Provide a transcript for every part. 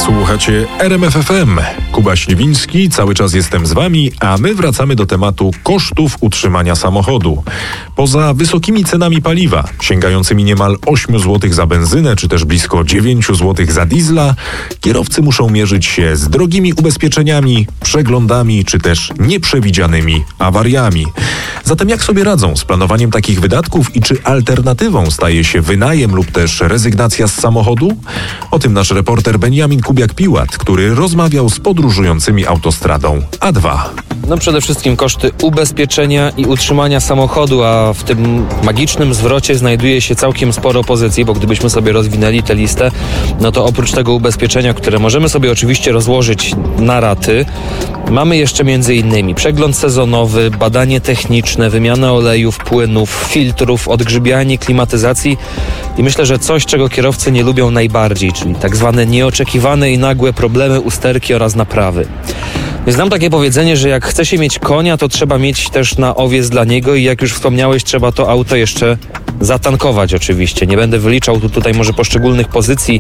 Słuchacie RMF FM. Kuba Śliwiński, cały czas jestem z wami, a my wracamy do tematu kosztów utrzymania samochodu. Poza wysokimi cenami paliwa, sięgającymi niemal 8 zł za benzynę, czy też blisko 9 zł za diesla, kierowcy muszą mierzyć się z drogimi ubezpieczeniami, przeglądami, czy też nieprzewidzianymi awariami. Zatem jak sobie radzą z planowaniem takich wydatków i czy alternatywą staje się wynajem lub też rezygnacja z samochodu? O tym nasz reporter Beniamin Kubiak-Piłat, który rozmawiał z podróżującymi autostradą A2. No przede wszystkim koszty ubezpieczenia i utrzymania samochodu, a w tym magicznym zwrocie znajduje się całkiem sporo pozycji, bo gdybyśmy sobie rozwinęli tę listę, no to oprócz tego ubezpieczenia, które możemy sobie oczywiście rozłożyć na raty, mamy jeszcze m.in. przegląd sezonowy, badanie techniczne, wymianę olejów, płynów, filtrów, odgrzybianie, klimatyzacji i myślę, że coś, czego kierowcy nie lubią najbardziej, czyli tak zwane nieoczekiwane i nagłe problemy usterki oraz naprawy. Znam takie powiedzenie, że jak chce się mieć konia, to trzeba mieć też na owiec dla niego i jak już wspomniałeś, trzeba to auto jeszcze zatankować oczywiście. Nie będę wyliczał tutaj może poszczególnych pozycji,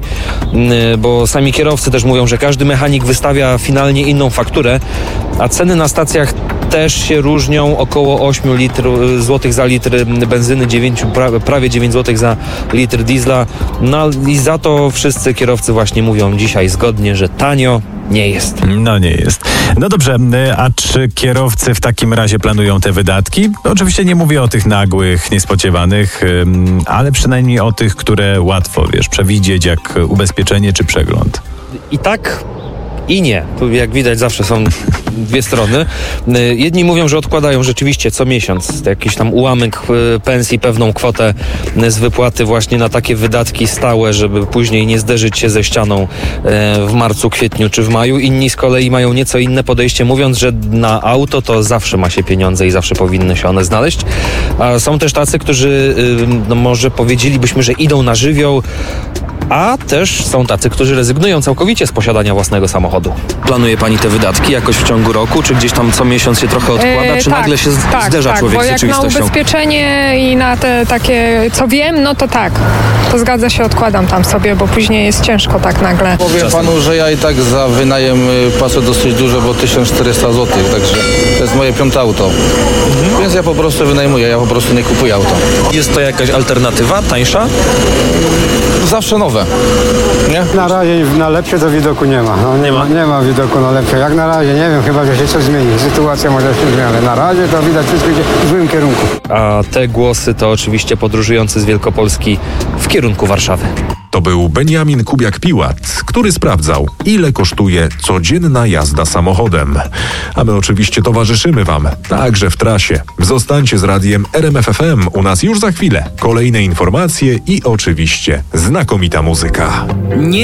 bo sami kierowcy też mówią, że każdy mechanik wystawia finalnie inną fakturę, a ceny na stacjach też się różnią, około 8 złotych za litr benzyny, prawie 9 zł za litr diesla. No i za to wszyscy kierowcy właśnie mówią dzisiaj zgodnie, że tanio nie jest. No nie jest. No dobrze, a czy kierowcy w takim razie planują te wydatki? No, oczywiście nie mówię o tych nagłych, niespodziewanych, ale przynajmniej o tych, które łatwo, przewidzieć, jak ubezpieczenie czy przegląd. I tak i nie. Tu jak widać zawsze są dwie strony. Jedni mówią, że odkładają rzeczywiście co miesiąc jakiś tam ułamek pensji, pewną kwotę z wypłaty właśnie na takie wydatki stałe, żeby później nie zderzyć się ze ścianą w marcu, kwietniu czy w maju. Inni z kolei mają nieco inne podejście, mówiąc, że na auto to zawsze ma się pieniądze i zawsze powinny się one znaleźć. A są też tacy, którzy no może powiedzielibyśmy, że idą na żywioł, a też są tacy, którzy rezygnują całkowicie z posiadania własnego samochodu. Planuje pani te wydatki jakoś w ciągu roku, czy gdzieś tam co miesiąc się trochę odkłada, czy nagle się zderza człowiek z rzeczywistością? Bo jak na ubezpieczenie i na te takie, co wiem, no to tak. To zgadza się, odkładam tam sobie, bo później jest ciężko tak nagle. Powiem panu, że ja i tak za wynajem płacę dosyć dużo, bo 1400 zł, także to jest moje 5. auto. Więc ja po prostu wynajmuję, ja po prostu nie kupuję auta. Jest to jakaś alternatywa, tańsza? Zawsze nowe, nie? Na razie na lepsze to widoku nie ma. No, nie ma widoku na lepsze. Jak na razie, nie wiem, chyba że się coś zmieni. Sytuacja może się zmieni, ale na razie to widać wszystko idzie w złym kierunku. A te głosy to oczywiście podróżujący z Wielkopolski w kierunku Warszawy. To był Beniamin Kubiak-Piłat, który sprawdzał, ile kosztuje codzienna jazda samochodem. A my oczywiście towarzyszymy wam, także w trasie. Zostańcie z radiem RMF FM, u nas już za chwilę kolejne informacje i oczywiście znakomita muzyka.